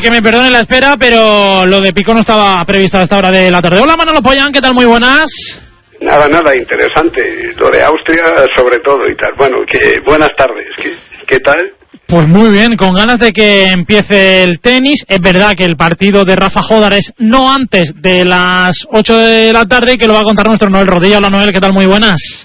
que me perdone la espera, pero lo de Pico no estaba previsto a esta hora de la tarde. Hola, Manolo Pollán, ¿qué tal? Muy buenas. Nada, interesante. Lo de Austria sobre todo y tal. Bueno, buenas tardes. ¿Qué tal? Pues muy bien, con ganas de que empiece el tenis. Es verdad que el partido de Rafa Jódar es no antes de las 8 de la tarde y que lo va a contar nuestro Noel Rodilla. Hola, Noel, ¿qué tal? Muy buenas.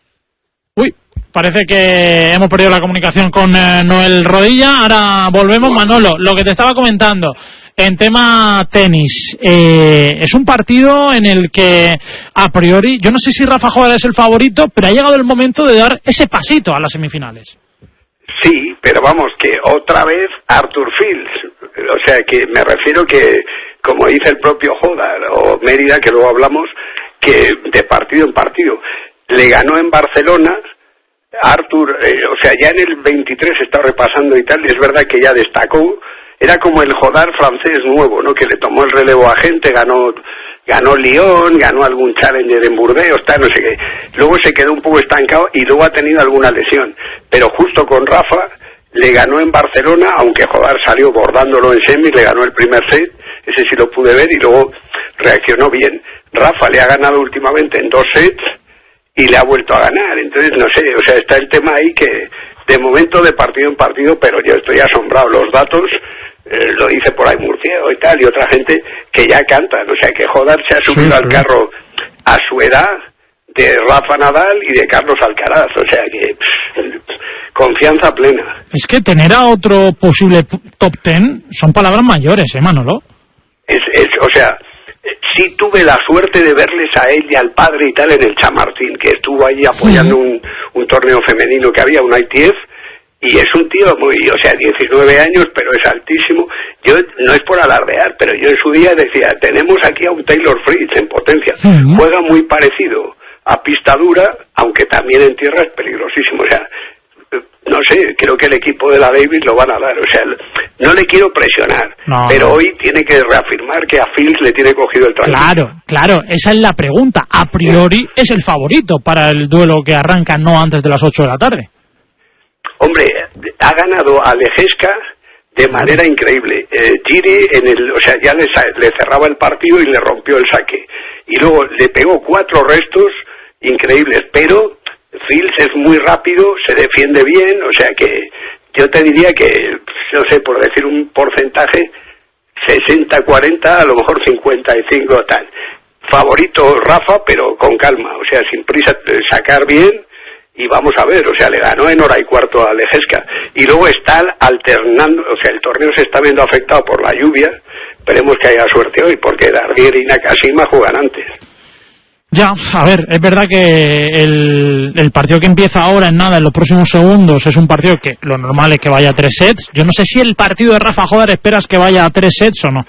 Uy, parece que hemos perdido la comunicación con Noel Rodilla. Ahora volvemos. Manolo, lo que te estaba comentando en tema tenis, es un partido en el que a priori, yo no sé si Rafa Jódar es el favorito, pero ha llegado el momento de dar ese pasito a las semifinales. Sí, pero vamos, que otra vez Arthur Fields. O sea, que me refiero que, como dice el propio Jódar o Mérida, que luego hablamos, que de partido en partido le ganó en Barcelona. Arthur, o sea, ya en el 23 está repasando y tal, y es verdad que ya destacó. Era como el Jódar francés nuevo, ¿no? Que le tomó el relevo a gente, ganó Lyon, ganó algún Challenger en Burdeos, tal, no sé qué. Luego se quedó un poco estancado y luego ha tenido alguna lesión. Pero justo con Rafa le ganó en Barcelona, aunque Jódar salió bordándolo en semis, le ganó el primer set, ese sí lo pude ver, y luego reaccionó bien. Rafa le ha ganado últimamente en 2 sets y le ha vuelto a ganar. Entonces, no sé, o sea, está el tema ahí que de momento de partido en partido, pero yo estoy asombrado. Los datos, lo dice por ahí Murciego y tal, y otra gente que ya cantan. O sea, que Jódar se ha subido al carro a su edad de Rafa Nadal y de Carlos Alcaraz. O sea, que confianza plena. Es que tener a otro posible top 10 son palabras mayores, Manolo. O sea, sí tuve la suerte de verles a él y al padre y tal en el Chamartín, que estuvo ahí apoyando un torneo femenino que había, un ITF. Y es un tío o sea, 19 años, pero es altísimo. Yo, no es por alardear, pero yo en su día decía, tenemos aquí a un Taylor Fritz en potencia. Juega muy parecido a pista dura, aunque también en tierra es peligrosísimo. O sea, no sé, creo que el equipo de la Davis lo van a dar. O sea, no le quiero presionar, pero hoy tiene que reafirmar que a Fields le tiene cogido el tranquilo. Claro, esa es la pregunta. A priori es el favorito para el duelo que arranca no antes de las 8 de la tarde. Hombre, ha ganado a Lejeska de manera increíble. Giri, o sea, ya le cerraba el partido y le rompió el saque. Y luego le pegó 4 restos increíbles, pero Fields es muy rápido, se defiende bien, o sea que yo te diría que, no sé, por decir un porcentaje, 60-40, a lo mejor 55 tal. Favorito Rafa, pero con calma, o sea, sin prisa, sacar bien. Y vamos a ver, o sea, le ganó en hora y cuarto a Lejeska. Y luego está alternando, o sea, el torneo se está viendo afectado por la lluvia. Esperemos que haya suerte hoy, porque Dardier y Nakashima juegan antes. Ya, a ver, es verdad que el partido que empieza ahora en nada, en los próximos segundos, es un partido que lo normal es que vaya a 3 sets. Yo no sé si el partido de Rafa Jódar esperas que vaya a 3 sets o no.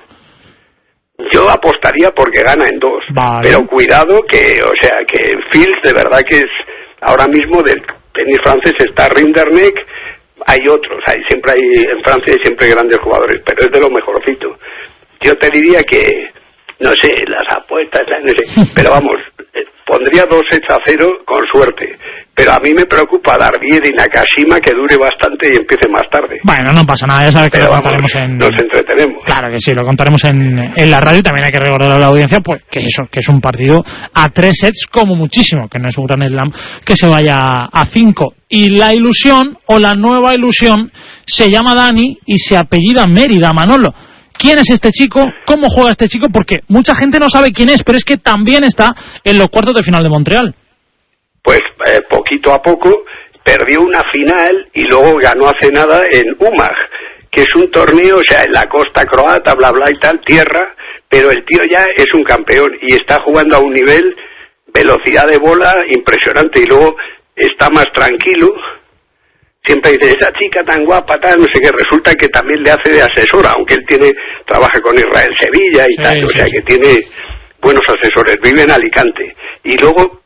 Yo apostaría porque gana en 2. Vale. Pero cuidado que, o sea, que Fields de verdad que es... Ahora mismo del tenis francés está Rinderknecht, hay otros, en Francia hay siempre grandes jugadores, pero es de lo mejorcito. Yo te diría que, no sé, las apuestas, no sé, pero vamos, pondría 2-0 con suerte. Pero a mí me preocupa Dardier y Nakashima que dure bastante y empiece más tarde. Bueno, no pasa nada, ya sabes que pero lo contaremos nos entretenemos. Claro que sí, lo contaremos en la radio. También hay que recordar a la audiencia pues que es un partido a 3 sets como muchísimo, que no es un gran slam que se vaya a 5. Y la ilusión, o la nueva ilusión, se llama Dani y se apellida Mérida, Manolo. ¿Quién es este chico? ¿Cómo juega este chico? Porque mucha gente no sabe quién es, pero es que también está en los cuartos de final de Montreal. Pues poquito a poco perdió una final y luego ganó hace nada en Umag, que es un torneo, o sea, en la costa croata, bla bla y tal, tierra, pero el tío ya es un campeón y está jugando a un nivel, velocidad de bola impresionante, y luego está más tranquilo. Siempre dice, esa chica tan guapa, tal, no sé qué, resulta que también le hace de asesora, aunque él trabaja con Israel Sevilla y tal, o sea que tiene buenos asesores, vive en Alicante. Y luego